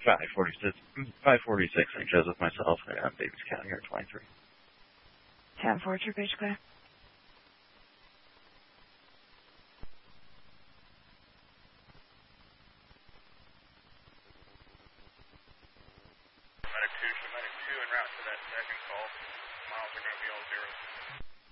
546, 546 St. Joseph myself, and I'm Davies County here at 23. 10-4, True Page Clear. Medic 2 en route to that second call. Miles are going to be all zero.